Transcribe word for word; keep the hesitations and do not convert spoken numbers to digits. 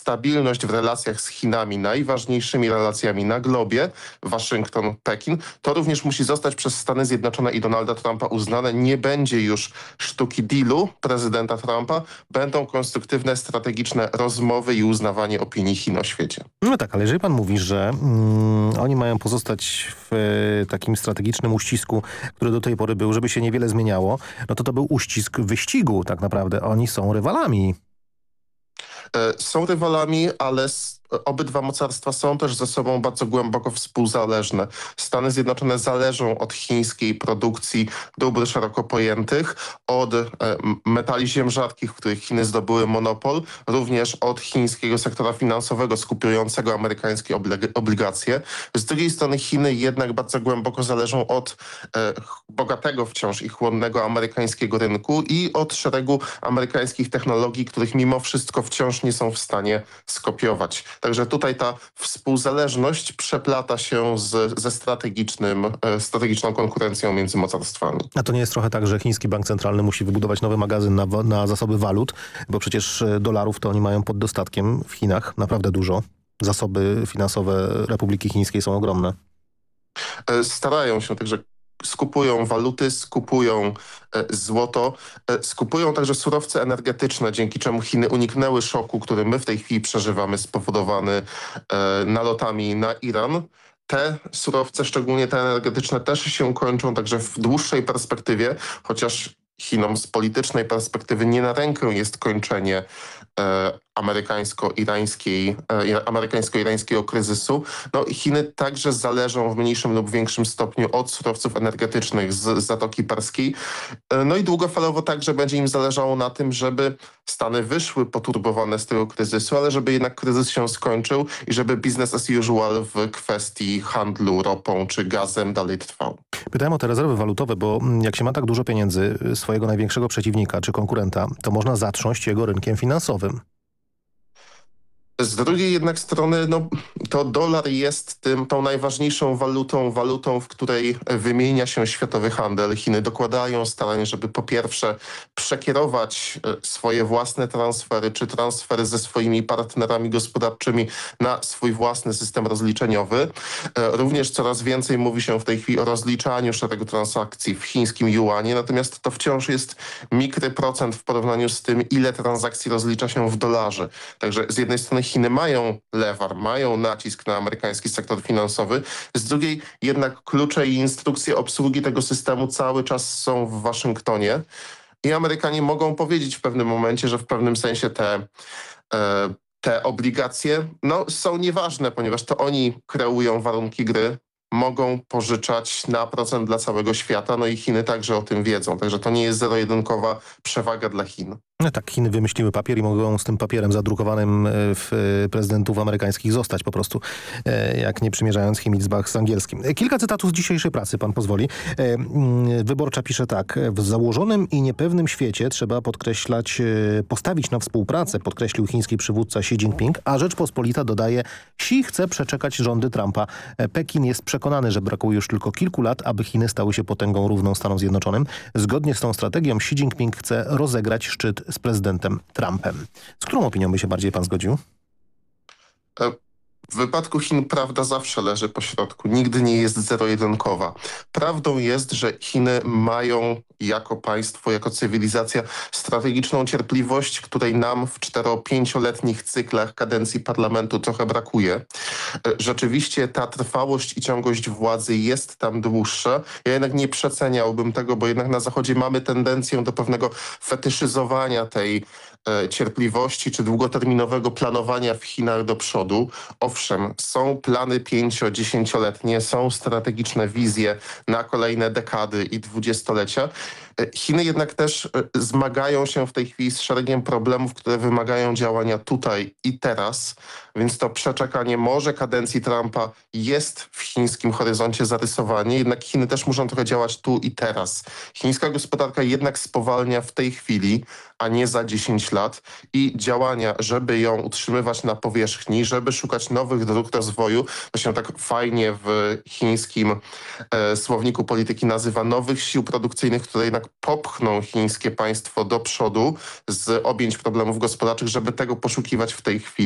stabilność w relacjach z Chinami, najważniejszymi relacjami na globie, Waszyngton-Pekin, to również musi zostać przez Stany Zjednoczone i Donalda Trumpa uznane. Nie będzie już sztuki dealu prezydenta Trumpa, będą konstruktywne, strategiczne rozmowy i uznawanie opinii Chin o świecie. No tak, ale jeżeli pan mówi, że mm, oni mają pozostać w e, takim strategicznym uścisku, który do tej pory był, żeby się niewiele zmieniało, no to to był uścisk wyścigu tak naprawdę. Oni są rywalami. E, są rywalami, ale s- obydwa mocarstwa są też ze sobą bardzo głęboko współzależne. Stany Zjednoczone zależą od chińskiej produkcji dóbr szeroko pojętych, od e, m- metali ziem rzadkich, w których Chiny zdobyły monopol, również od chińskiego sektora finansowego skupującego amerykańskie oblig- obligacje. Z drugiej strony Chiny jednak bardzo głęboko zależą od e, ch- bogatego wciąż i chłonnego amerykańskiego rynku i od szeregu amerykańskich technologii, których mimo wszystko wciąż nie są w stanie skopiować. Także tutaj ta współzależność przeplata się z, ze strategicznym, e, strategiczną konkurencją między mocarstwami. A to nie jest trochę tak, że chiński bank centralny musi wybudować nowy magazyn na, wa- na zasoby walut, bo przecież e, dolarów to oni mają pod dostatkiem w Chinach naprawdę dużo. Zasoby finansowe Republiki Chińskiej są ogromne. E, Starają się także skupują waluty, skupują e, złoto, e, skupują także surowce energetyczne, dzięki czemu Chiny uniknęły szoku, który my w tej chwili przeżywamy, spowodowany e, nalotami na Iran. Te surowce, szczególnie te energetyczne, też się kończą, także w dłuższej perspektywie, chociaż Chinom z politycznej perspektywy nie na rękę jest kończenie e, amerykańsko-irańskiej, e, amerykańsko-irańskiego kryzysu. No, Chiny także zależą w mniejszym lub większym stopniu od surowców energetycznych z Zatoki Perskiej. E, no i długofalowo także będzie im zależało na tym, żeby Stany wyszły poturbowane z tego kryzysu, ale żeby jednak kryzys się skończył i żeby business as usual w kwestii handlu ropą czy gazem dalej trwał. Pytałem o te rezerwy walutowe, bo mm, jak się ma tak dużo pieniędzy y, swojego największego przeciwnika czy konkurenta, to można zatrząść jego rynkiem finansowym. Z drugiej jednak strony, no, to dolar jest tym, tą najważniejszą walutą, walutą, w której wymienia się światowy handel. Chiny dokładają starań, żeby po pierwsze przekierować e, swoje własne transfery, czy transfery ze swoimi partnerami gospodarczymi na swój własny system rozliczeniowy. E, Również coraz więcej mówi się w tej chwili o rozliczaniu szeregu transakcji w chińskim juanie, natomiast to wciąż jest mikry procent w porównaniu z tym, ile transakcji rozlicza się w dolarze. Także z jednej strony Chiny mają lewar, mają nacisk na amerykański sektor finansowy, z drugiej jednak klucze i instrukcje obsługi tego systemu cały czas są w Waszyngtonie i Amerykanie mogą powiedzieć w pewnym momencie, że w pewnym sensie te, e, te obligacje no, są nieważne, ponieważ to oni kreują warunki gry, mogą pożyczać na procent dla całego świata, no i Chiny także o tym wiedzą, także to nie jest zero-jedynkowa przewaga dla Chin. No tak, Chiny wymyśliły papier i mogą z tym papierem zadrukowanym e, w e, prezydentów amerykańskich zostać po prostu, e, jak nie przymierzając Himmelsbach z angielskim. E, Kilka cytatów z dzisiejszej pracy, pan pozwoli. E, mm, Wyborcza pisze tak. W założonym i niepewnym świecie trzeba podkreślać, e, postawić na współpracę, podkreślił chiński przywódca Xi Jinping, a Rzeczpospolita dodaje, Xi chce przeczekać rządy Trumpa. E, Pekin jest przekonany, że brakuje już tylko kilku lat, aby Chiny stały się potęgą równą Stanom Zjednoczonym. Zgodnie z tą strategią Xi Jinping chce rozegrać szczyt z prezydentem Trumpem. Z którą opinią by się bardziej pan zgodził? E, W wypadku Chin prawda zawsze leży po środku. Nigdy nie jest zero-jedynkowa. Prawdą jest, że Chiny mają jako państwo, jako cywilizacja strategiczną cierpliwość, której nam w cztero-pięcioletnich cyklach kadencji parlamentu trochę brakuje. E, Rzeczywiście ta trwałość i ciągłość władzy jest tam dłuższa. Ja jednak nie przeceniałbym tego, bo jednak na Zachodzie mamy tendencję do pewnego fetyszyzowania tej e, cierpliwości czy długoterminowego planowania w Chinach do przodu. Owszem, są plany pięcio-dziesięcioletnie, są strategiczne wizje na kolejne dekady i dwudziestolecia. E, Chiny jednak też e, zmagają się w tej chwili z szeregiem problemów, które wymagają działania tutaj i teraz, więc to przeczekanie może kadencji Trumpa jest w chińskim horyzoncie zarysowanie, jednak Chiny też muszą trochę działać tu i teraz. Chińska gospodarka jednak spowalnia w tej chwili, a nie za dziesięć lat i działania, żeby ją utrzymywać na powierzchni, żeby szukać nowych dróg rozwoju, to się tak fajnie w chińskim e, słowniku polityki nazywa nowych sił produkcyjnych, które jednak popchną chińskie państwo do przodu z objęć problemów gospodarczych, żeby tego poszukiwać w tej chwili.